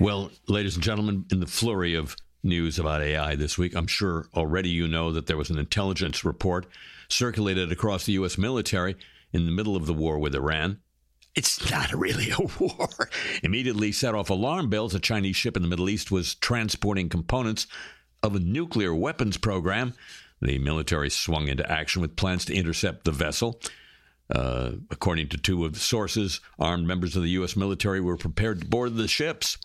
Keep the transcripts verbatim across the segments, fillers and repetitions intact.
Well, ladies and gentlemen, in the flurry of news about A I this week, I'm sure already you know that there was an intelligence report circulated across the U S military in the middle of the war with Iran. It's not really a war. Immediately set off alarm bells. A Chinese ship in the Middle East was transporting components of a nuclear weapons program. The military swung into action with plans to intercept the vessel. Uh, according to two of the sources, armed members of the U S military were prepared to board the ships.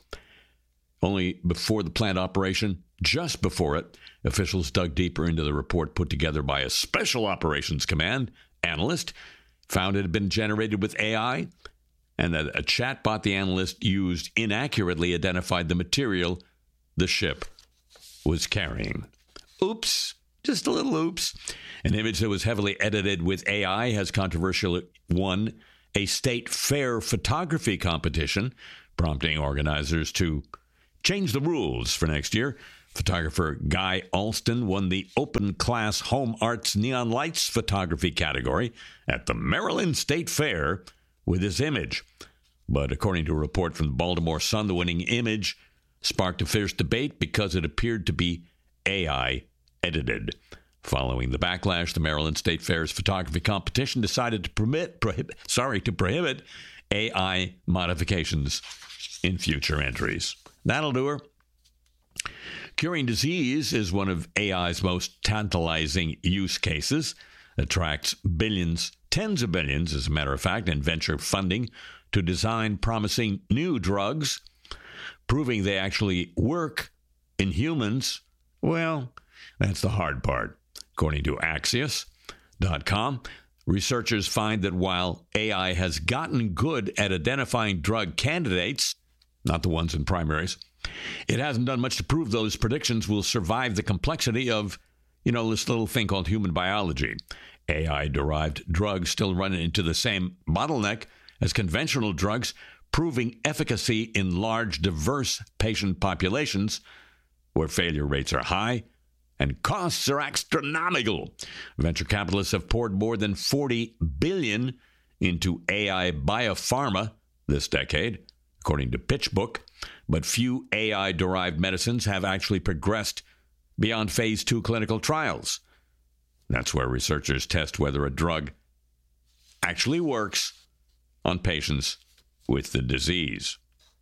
Only before the planned operation, just before it, officials dug deeper into the report put together by a Special Operations Command analyst, found it had been generated with A I, and that a chatbot the analyst used inaccurately identified the material the ship was carrying. Oops. Just a little oops. An image that was heavily edited with A I has controversially won a state fair photography competition, prompting organizers to change the rules for next year. Photographer Guy Alston won the Open Class Home Arts Neon Lights photography category at the Maryland State Fair with his image. But according to a report from the Baltimore Sun, the winning image sparked a fierce debate because it appeared to be A I edited. Following the backlash, the Maryland State Fair's photography competition decided to permit, prohibit, sorry, to prohibit A I modifications in future entries. That'll do her. Curing disease is one of A I's most tantalizing use cases. Attracts billions, tens of billions, as a matter of fact, in venture funding to design promising new drugs. Proving they actually work in humans, well, that's the hard part. According to Axios dot com, researchers find that while A I has gotten good at identifying drug candidates, not the ones in primaries, it hasn't done much to prove those predictions will survive the complexity of, you know, this little thing called human biology. A I-derived drugs still run into the same bottleneck as conventional drugs, proving efficacy in large, diverse patient populations where failure rates are high and costs are astronomical. Venture capitalists have poured more than forty billion dollars into A I biopharma this decade, according to PitchBook, but few A I-derived medicines have actually progressed beyond phase two clinical trials. That's where researchers test whether a drug actually works on patients with the disease.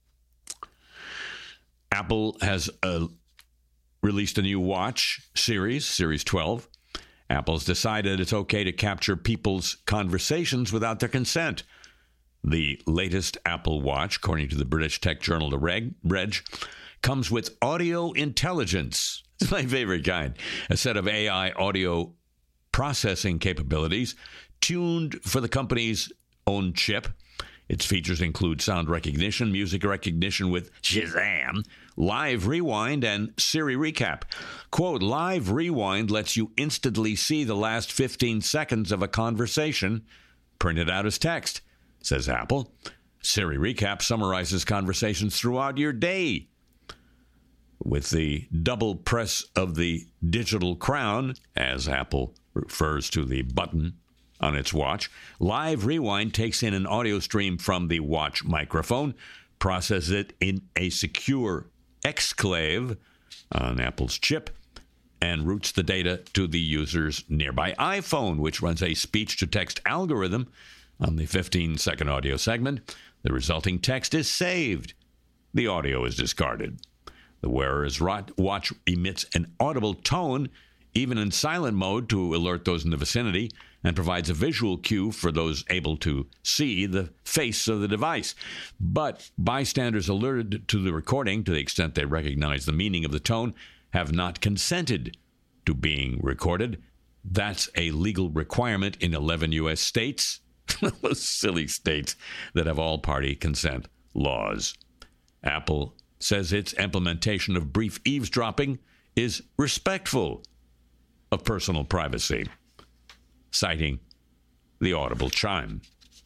Apple has a released a new watch series, Series twelve. Apple's decided it's okay to capture people's conversations without their consent. The latest Apple Watch, according to the British tech journal The Reg, Reg, comes with audio intelligence. It's my favorite kind. A set of A I audio processing capabilities tuned for the company's own chip. Its features include sound recognition, music recognition with Shazam, Live Rewind, and Siri Recap. Quote, Live Rewind lets you instantly see the last fifteen seconds of a conversation printed out as text, says Apple. Siri Recap summarizes conversations throughout your day. With the double press of the digital crown, as Apple refers to the button on its watch, Live Rewind takes in an audio stream from the watch microphone, processes it in a secure exclave on Apple's chip, and routes the data to the user's nearby iPhone, which runs a speech-to-text algorithm on the fifteen-second audio segment. The resulting text is saved. The audio is discarded. The wearer's watch emits an audible tone, even in silent mode, to alert those in the vicinity, and provides a visual cue for those able to see the face of the device. But bystanders alerted to the recording, to the extent they recognize the meaning of the tone, have not consented to being recorded. That's a legal requirement in eleven U S states, those silly states that have all-party consent laws. Apple says its implementation of brief eavesdropping is respectful of personal privacy, citing the audible chime.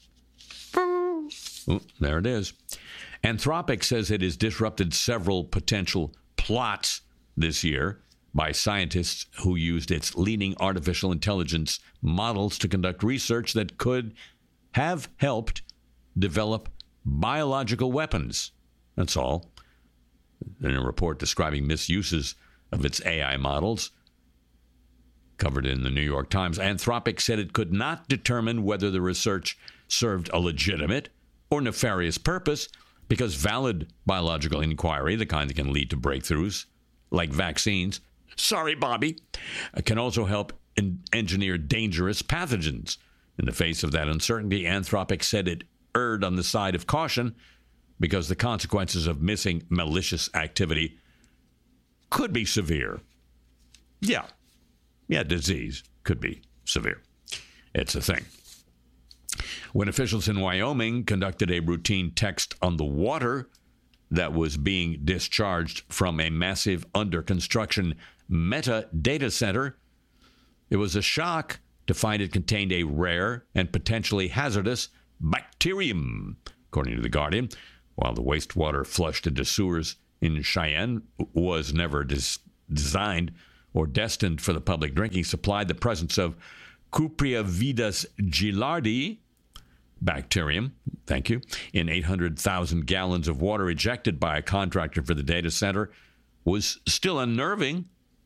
Ooh, there it is. Anthropic says it has disrupted several potential plots this year by scientists who used its leading artificial intelligence models to conduct research that could have helped develop biological weapons. That's all. in a report describing misuses of its A I models, covered in the New York Times. Anthropic said it could not determine whether the research served a legitimate or nefarious purpose because valid biological inquiry, the kind that can lead to breakthroughs like vaccines, sorry, Bobby, can also help in- engineer dangerous pathogens. In the face of that uncertainty, Anthropic said it erred on the side of caution because the consequences of missing malicious activity could be severe. Yeah. Yeah, disease could be severe. It's a thing. When officials in Wyoming conducted a routine test on the water that was being discharged from a massive under-construction Meta data center, it was a shock to find it contained a rare and potentially hazardous bacterium, according to The Guardian. While the wastewater flushed into sewers in Cheyenne was never des- designed or destined for the public drinking supply, the presence of Cupriavidas gilardi bacterium, thank you, in eight hundred thousand gallons of water ejected by a contractor for the data center was still unnerving.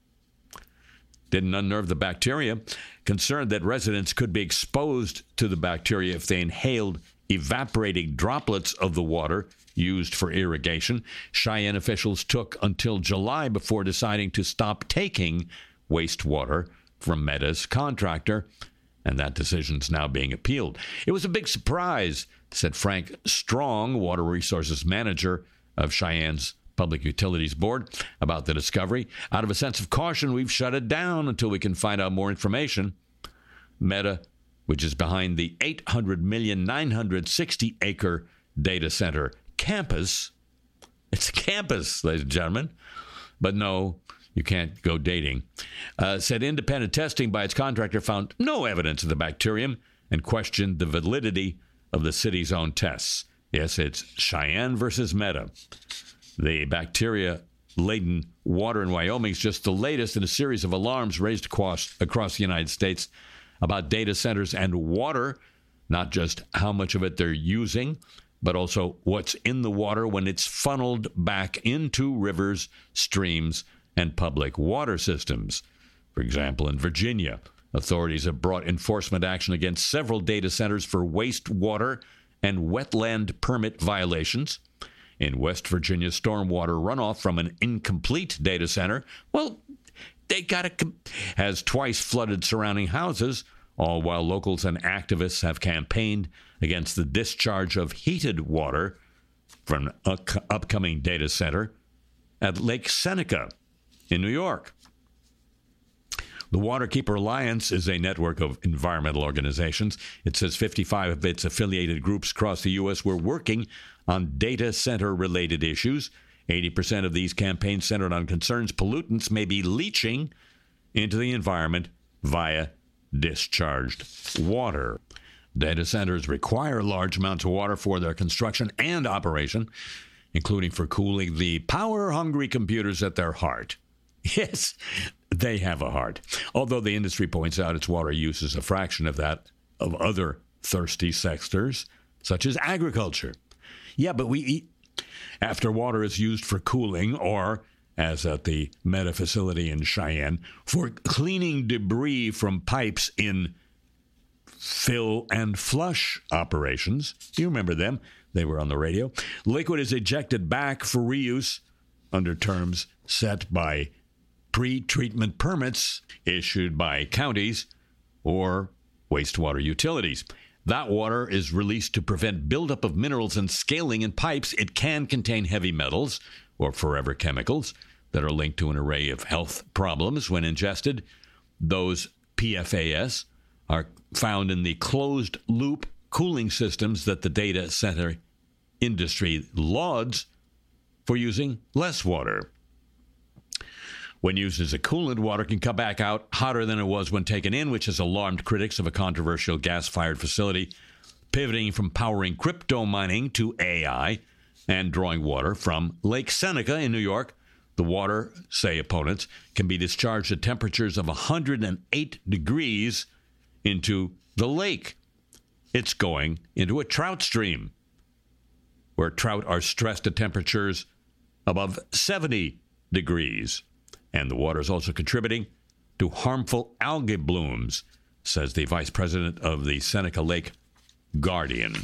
Didn't unnerve the bacteria. Concerned that residents could be exposed to the bacteria if they inhaled evaporating droplets of the water used for irrigation, Cheyenne officials took until July before deciding to stop taking wastewater from Meta's contractor, and that decision's now being appealed. It was a big surprise, said Frank Strong, Water Resources Manager of Cheyenne's Public Utilities Board, about the discovery. Out of a sense of caution, we've shut it down until we can find out more information. Meta, which is behind the eight hundred million, nine hundred sixty acre data center campus. It's a campus, ladies and gentlemen. But no, you can't go dating. Uh, said independent testing by its contractor found no evidence of the bacterium and questioned the validity of the city's own tests. Yes, it's Cheyenne versus Meta. The bacteria-laden water in Wyoming is just the latest in a series of alarms raised across, across the United States about data centers and water, not just how much of it they're using, but also what's in the water when it's funneled back into rivers, streams, and public water systems. For example, in Virginia, authorities have brought enforcement action against several data centers for wastewater and wetland permit violations. In West Virginia, stormwater runoff from an incomplete data center, well, they got a, has twice flooded surrounding houses, all while locals and activists have campaigned against the discharge of heated water from an upcoming data center at Lake Seneca in New York. The Waterkeeper Alliance is a network of environmental organizations. It says fifty-five of its affiliated groups across the U S were working on data center-related issues. eighty percent of these campaigns centered on concerns pollutants may be leaching into the environment via discharged water. Data centers require large amounts of water for their construction and operation, including for cooling the power-hungry computers at their heart. Yes, they have a heart. Although the industry points out its water use is a fraction of that of other thirsty sectors, such as agriculture. Yeah, but we eat after water is used for cooling or, as at the Meta facility in Cheyenne, for cleaning debris from pipes in fill and flush operations. Do you remember them? They were on the radio. Liquid is ejected back for reuse under terms set by pre-treatment permits issued by counties or wastewater utilities. That water is released to prevent buildup of minerals and scaling in pipes. It can contain heavy metals or forever chemicals that are linked to an array of health problems when ingested. Those P F A S are found in the closed-loop cooling systems that the data center industry lauds for using less water. When used as a coolant, water can come back out hotter than it was when taken in, which has alarmed critics of a controversial gas-fired facility pivoting from powering crypto mining to A I and drawing water from Lake Seneca in New York. The water, say opponents, can be discharged at temperatures of one hundred eight degrees into the lake. It's going into a trout stream, where trout are stressed at temperatures above seventy degrees. And the water is also contributing to harmful algae blooms, says the vice president of the Seneca Lake Guardian.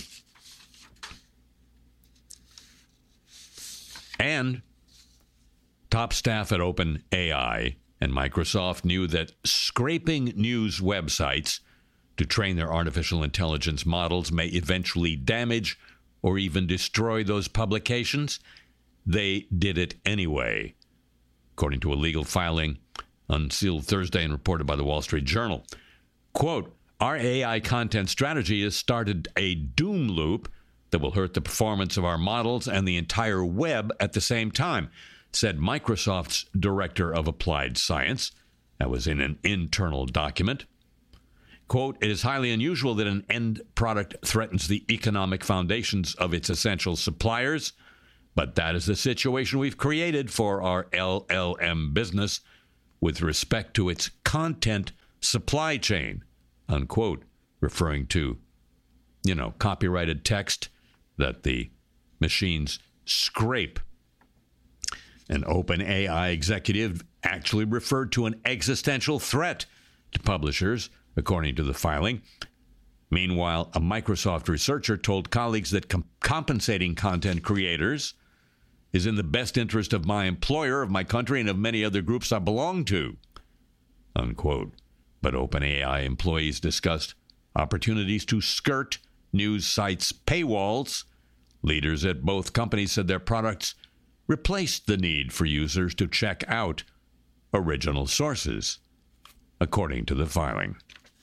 And top staff at OpenAI and Microsoft knew that scraping news websites to train their artificial intelligence models may eventually damage or even destroy those publications. They did it anyway, according to a legal filing unsealed Thursday and reported by the Wall Street Journal. Quote, our A I content strategy has started a doom loop that will hurt the performance of our models and the entire web at the same time, said Microsoft's director of applied science. That was in an internal document. Quote, it is highly unusual that an end product threatens the economic foundations of its essential suppliers, but that is the situation we've created for our L L M business with respect to its content supply chain, unquote, referring to, you know, copyrighted text that the machines scrape. An OpenAI executive actually referred to an existential threat to publishers, according to the filing. Meanwhile, a Microsoft researcher told colleagues that com- compensating content creators is in the best interest of my employer, of my country, and of many other groups I belong to, unquote. But OpenAI employees discussed opportunities to skirt news sites' paywalls. Leaders at both companies said their products replaced the need for users to check out original sources, according to the filing.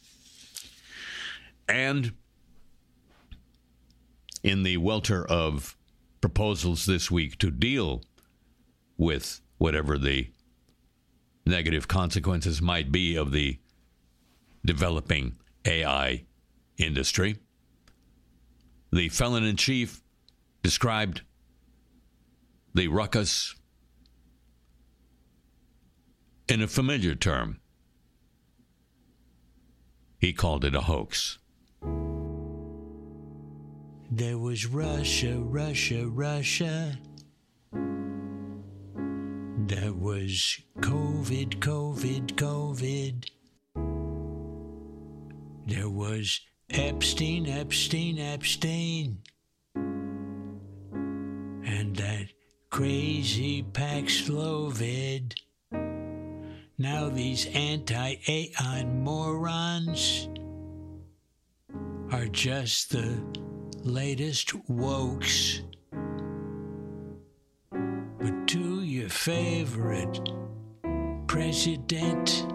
And in the welter of proposals this week to deal with whatever the negative consequences might be of the developing A I industry, the felon-in-chief described the ruckus in a familiar term. He called it a hoax. There was Russia, Russia, Russia. There was COVID, COVID, COVID. There was Epstein, Epstein, Epstein. And that crazy Paxlovid. Now these anti-A I morons are just the latest wokes. But to your favorite president,